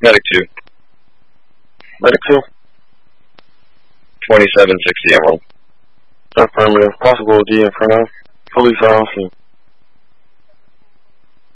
Medic 2. Medic 2. 2760 Emerald. Affirmative. Possible D in front of. Police officer.